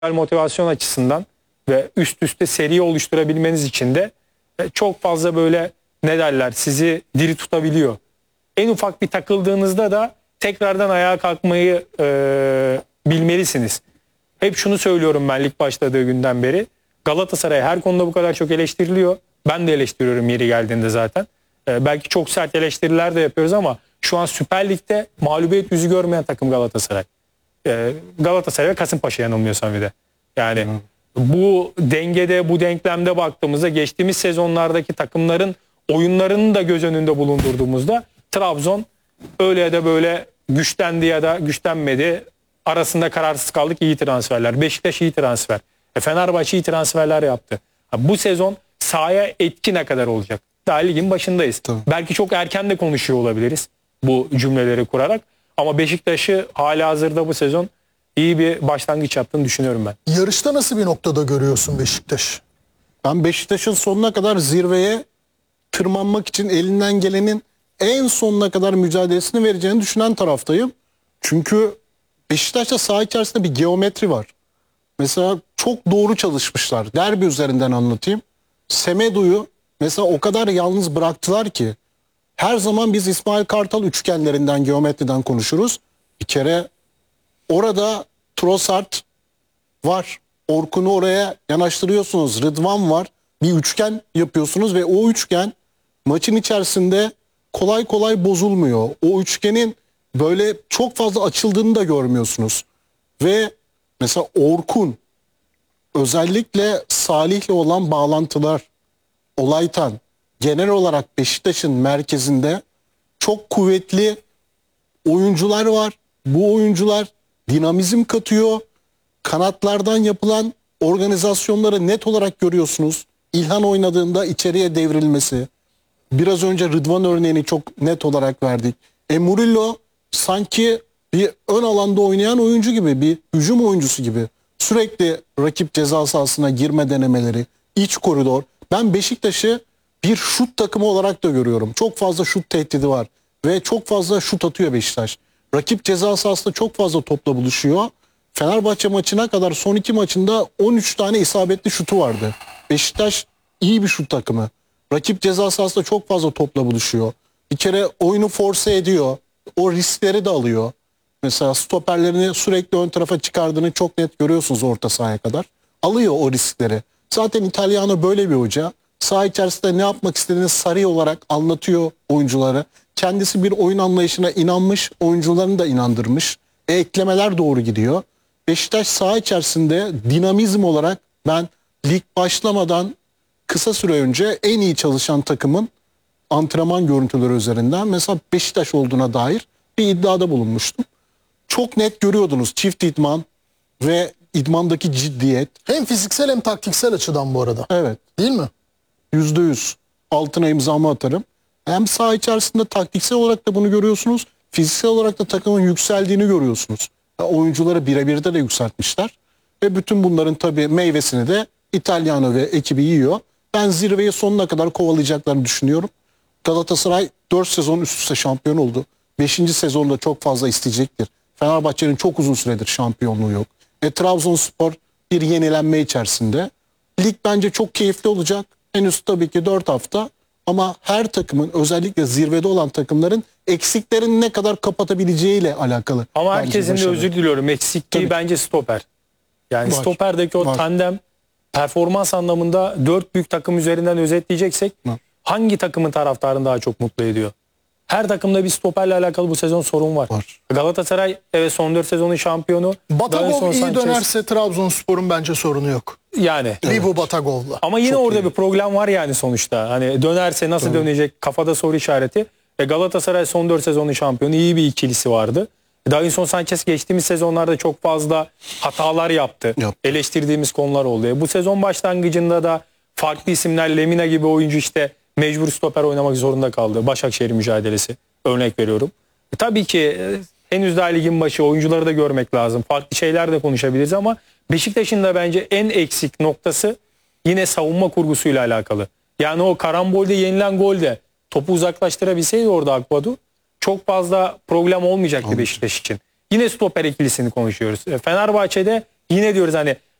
motivasyon açısından ve üst üste seri oluşturabilmeniz için de çok fazla böyle ne derler sizi diri tutabiliyor. En ufak bir takıldığınızda da tekrardan ayağa kalkmayı bilmelisiniz. Hep şunu söylüyorum ben lig başladığı günden beri. Galatasaray her konuda bu kadar çok eleştiriliyor. Ben de eleştiriyorum yeri geldiğinde zaten. Belki çok sert eleştiriler de yapıyoruz ama şu an Süper Lig'de mağlubiyet yüzü görmeyen takım Galatasaray. Galatasaray ve Kasımpaşa yanılmıyorsam bir de. Yani bu dengede, bu denklemde baktığımızda geçtiğimiz sezonlardaki takımların oyunlarını da göz önünde bulundurduğumuzda Trabzon öyle ya da böyle güçlendi ya da güçlenmedi. Arasında kararsız kaldık, iyi transferler. Beşiktaş iyi transfer. Fenerbahçe iyi transferler yaptı. Bu sezon sahaya etki ne kadar olacak? Daha ligin başındayız. Tabii. Belki çok erken de konuşuyor olabiliriz bu cümleleri kurarak. Ama Beşiktaş'ı halihazırda bu sezon iyi bir başlangıç yaptığını düşünüyorum ben. Yarışta nasıl bir noktada görüyorsun Beşiktaş? Ben Beşiktaş'ın sonuna kadar zirveye tırmanmak için elinden gelenin en sonuna kadar mücadelesini vereceğini düşünen taraftayım. Çünkü Beşiktaş'ta saha içerisinde bir geometri var. Mesela çok doğru çalışmışlar. Derbi üzerinden anlatayım. Semedo'yu mesela o kadar yalnız bıraktılar ki her zaman biz İsmail Kartal üçgenlerinden, geometriden konuşuruz. Bir kere orada Trossard var. Orkun'u oraya yanaştırıyorsunuz. Rıdvan var. Bir üçgen yapıyorsunuz ve o üçgen maçın içerisinde kolay kolay bozulmuyor. O üçgenin böyle çok fazla açıldığını da görmüyorsunuz. Ve mesela Orkun özellikle Salih'le olan bağlantılar, Olaytan genel olarak Beşiktaş'ın merkezinde çok kuvvetli oyuncular var. Bu oyuncular dinamizm katıyor. Kanatlardan yapılan organizasyonları net olarak görüyorsunuz. İlhan oynadığında içeriye devrilmesi. Biraz önce Rıdvan örneğini çok net olarak verdik. Murillo sanki bir ön alanda oynayan oyuncu gibi, bir hücum oyuncusu gibi. Sürekli rakip ceza sahasına girme denemeleri, iç koridor. Ben Beşiktaş'ı bir şut takımı olarak da görüyorum. Çok fazla şut tehdidi var ve çok fazla şut atıyor Beşiktaş. Rakip ceza sahasında çok fazla topla buluşuyor. Fenerbahçe maçına kadar son 2 maçında 13 tane isabetli şutu vardı. Beşiktaş iyi bir şut takımı. Rakip ceza sahasında çok fazla topla buluşuyor. Bir kere oyunu force ediyor. O riskleri de alıyor. Mesela stoperlerini sürekli ön tarafa çıkardığını çok net görüyorsunuz orta sahaya kadar. Alıyor o riskleri. Zaten İtalyanı böyle bir hoca. Saha içerisinde ne yapmak istediğini sarı olarak anlatıyor oyunculara. Kendisi bir oyun anlayışına inanmış, oyuncularını da inandırmış. Eklemeler doğru gidiyor. Beşiktaş saha içerisinde dinamizm olarak ben lig başlamadan kısa süre önce en iyi çalışan takımın antrenman görüntüleri üzerinden mesela Beşiktaş olduğuna dair bir iddiada bulunmuştum. Çok net görüyordunuz çift idman ve idmandaki ciddiyet. Hem fiziksel hem taktiksel açıdan bu arada. Evet. Değil mi? %100 altına imzamı atarım. Hem saha içerisinde taktiksel olarak da bunu görüyorsunuz. Fiziksel olarak da takımın yükseldiğini görüyorsunuz. Oyuncuları birebir de yükseltmişler. Ve bütün bunların tabii meyvesini de İtalyano ve ekibi yiyor. Ben zirveyi sonuna kadar kovalayacaklarını düşünüyorum. Galatasaray 4 sezon üst üste şampiyon oldu. 5. sezonda çok fazla isteyecektir. Fenerbahçe'nin çok uzun süredir şampiyonluğu yok. Trabzonspor bir yenilenme içerisinde. Lig bence çok keyifli olacak. Henüz tabii ki 4 hafta ama her takımın özellikle zirvede olan takımların eksiklerini ne kadar kapatabileceğiyle alakalı. Ama herkesin de özür diliyorum. Eksikliği bence stoper. Yani Var. stoperdeki o Var. tandem performans anlamında 4 büyük takım üzerinden özetleyeceksek Var. hangi takımın taraftarını daha çok mutlu ediyor? Her takımda bir stoperle alakalı bu sezon sorun var. Galatasaray evet son 4 sezonun şampiyonu. Batagov iyi dönerse Trabzonspor'un bence sorunu yok. Yani. Libu Batagov'la. Ama yine Çok orada iyi. bir problem var yani sonuçta. Hani dönerse nasıl dönecek kafada soru işareti. Galatasaray son 4 sezonun şampiyonu, iyi bir ikilisi vardı. Davinson Sanchez geçtiğimiz sezonlarda çok fazla hatalar yaptı. Eleştirdiğimiz konular oldu. Bu sezon başlangıcında da farklı isimler, Lemina gibi oyuncu işte mecbur stoper oynamak zorunda kaldı. Başakşehir mücadelesi örnek veriyorum. Tabii ki henüz daha ligin başı, oyuncuları da görmek lazım. Farklı şeyler de konuşabiliriz ama Beşiktaş'ın da bence en eksik noktası yine savunma kurgusuyla alakalı. Yani o karambolde yenilen golde topu uzaklaştırabilseydi orada Akbadu çok fazla problem olmayacaktı Beşiktaş için. Yine stoper ikilisini konuşuyoruz. Fenerbahçe'de yine diyoruz hani